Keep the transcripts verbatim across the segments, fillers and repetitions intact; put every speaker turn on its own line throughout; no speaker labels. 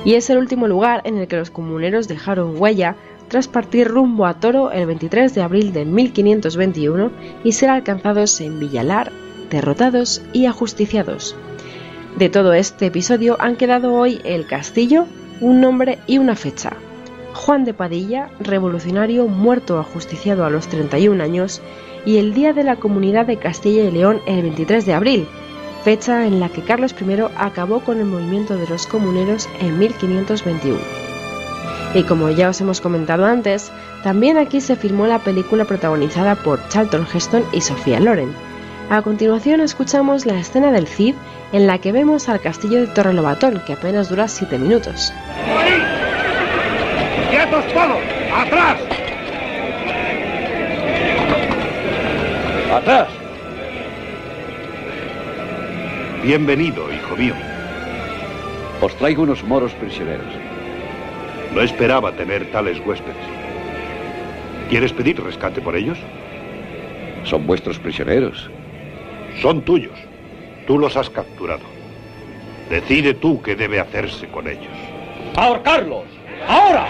y es el último lugar en el que los comuneros dejaron huella tras partir rumbo a Toro el veintitrés de abril de mil quinientos veintiuno y ser alcanzados en Villalar, derrotados y ajusticiados. De todo este episodio han quedado hoy el castillo, un nombre y una fecha. Juan de Padilla, revolucionario muerto ajusticiado a los treinta y un años, y el Día de la Comunidad de Castilla y León el veintitrés de abril, fecha en la que Carlos primero acabó con el movimiento de los comuneros en mil quinientos veintiuno. Y como ya os hemos comentado antes, también aquí se filmó la película protagonizada por Charlton Heston y Sophia Loren. A continuación escuchamos la escena del Cid en la que vemos al castillo de Torrelobatón, que apenas dura siete minutos.
¡Quietos todos! ¡Atrás! ¡Atrás! Bienvenido, hijo mío.
Os traigo unos moros prisioneros.
No esperaba tener tales huéspedes. ¿Quieres pedir rescate por ellos?
Son vuestros prisioneros.
Son tuyos. Tú los has capturado. Decide tú qué debe hacerse con ellos.
¡Ahorcarlos! ¡Ahora!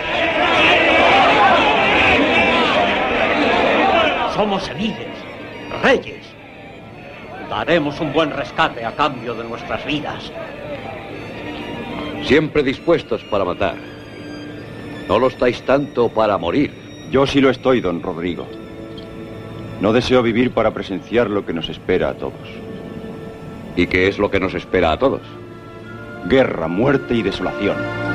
Somos ediles, reyes. Daremos un buen rescate a cambio de nuestras vidas.
Siempre dispuestos para matar. No lo estáis tanto para morir.
Yo sí lo estoy, don Rodrigo. No deseo vivir para presenciar lo que nos espera a todos.
¿Y qué es lo que nos espera a todos?
Guerra, muerte y desolación.